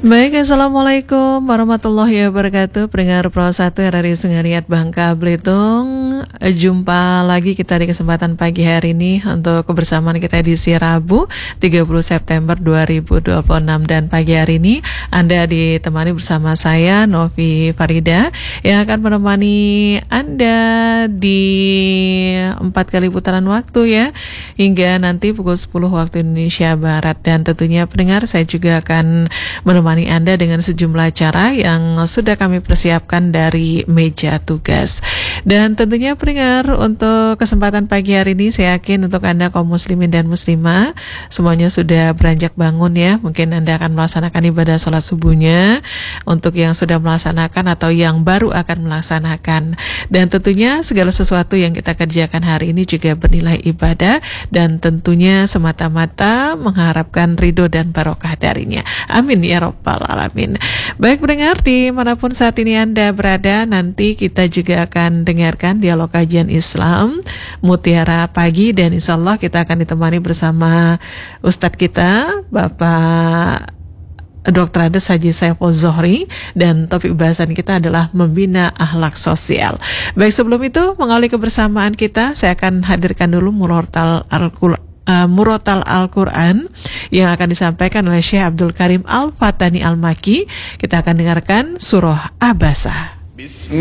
Baik, Assalamualaikum warahmatullahi wabarakatuh. Pendengar Pro 1 RRI Sungariat Bangka Belitung. Jumpa lagi kita di kesempatan pagi hari ini untuk kebersamaan kita di Rabu 30 September 2026. Dan pagi hari ini Anda ditemani bersama saya Novi Farida yang akan menemani Anda di 4 kali putaran waktu ya, hingga nanti pukul 10 waktu Indonesia Barat. Dan tentunya pendengar, saya juga akan menemani Anda dengan sejumlah cara yang sudah kami persiapkan dari meja tugas. Dan tentunya pendengar, untuk kesempatan pagi hari ini saya yakin untuk Anda kaum muslimin dan muslimah semuanya sudah beranjak bangun ya. Mungkin Anda akan melaksanakan ibadah sholat subuhnya, untuk yang sudah melaksanakan atau yang baru akan melaksanakan. Dan tentunya segala sesuatu yang kita kerjakan hari ini juga bernilai ibadah dan tentunya semata-mata mengharapkan ridho dan barokah darinya. Amin ya Rabbal Alamin. Baik pendengar, dimanapun saat ini Anda berada, nanti kita juga akan dengarkan dialog kajian Islam Mutiara Pagi, dan insya Allah kita akan ditemani bersama Ustadz kita Bapak Dr. Andes Haji Saiful Zohri, dan topik bahasan kita adalah membina akhlak sosial. Baik, sebelum itu mengawali kebersamaan kita, saya akan hadirkan dulu Murotal Al-Quran yang akan disampaikan oleh Syekh Abdul Karim Al-Fatani Al-Maki. Kita akan dengarkan surah Abasa.